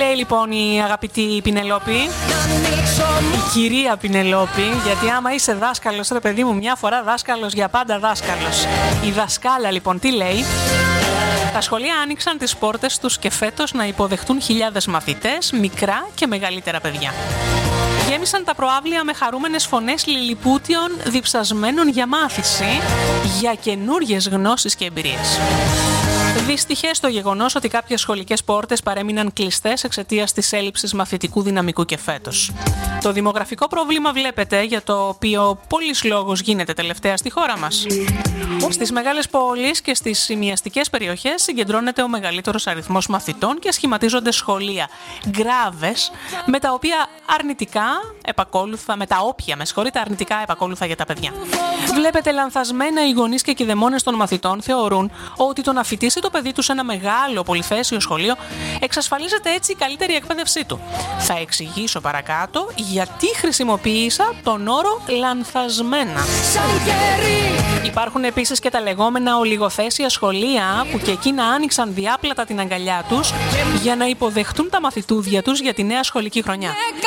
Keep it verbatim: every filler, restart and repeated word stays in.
λέει λοιπόν η αγαπητή Πινελόπη, η κυρία Πινελόπη, γιατί άμα είσαι δάσκαλος, ρε παιδί μου, μια φορά δάσκαλος, για πάντα δάσκαλος. Η δασκάλα λοιπόν τι λέει? Τα σχολεία άνοιξαν τις πόρτες τους και φέτος να υποδεχτούν χιλιάδες μαθητές, μικρά και μεγαλύτερα παιδιά. Γέμισαν τα προαύλια με χαρούμενες φωνές λιλιπούτιων διψασμένων για μάθηση, για καινούριες γνώσεις και εμπειρίες. Δυστυχές το γεγονός ότι κάποιες σχολικές πόρτες παρέμειναν κλειστές εξαιτίας της έλλειψης μαθητικού δυναμικού και φέτος. Το δημογραφικό πρόβλημα βλέπετε, για το οποίο πολλής λόγος γίνεται τελευταία στη χώρα μας. Στις μεγάλες πόλεις και στις σημειαστικές περιοχές συγκεντρώνεται ο μεγαλύτερος αριθμός μαθητών και σχηματίζονται σχολεία γκράβες, με τα οποία αρνητικά επακόλουθα, με τα όποια με συγχωρείτε, αρνητικά επακόλουθα για τα παιδιά. Βλέπετε, λανθασμένα οι γονείς και κυδεμόνες των μαθητών θεωρούν ότι το να φοιτήσει το παιδί του σε ένα μεγάλο πολυθέσιο σχολείο εξασφαλίζεται έτσι η καλύτερη εκπαίδευσή του. Θα εξηγήσω παρακάτω γιατί χρησιμοποίησα τον όρο λανθασμένα. Υπάρχουν επίσης και τα λεγόμενα ολιγοθέσια σχολεία που και εκείνα άνοιξαν διάπλατα την αγκαλιά τους για να υποδεχτούν τα μαθητούδια τους για τη νέα σχολική χρονιά.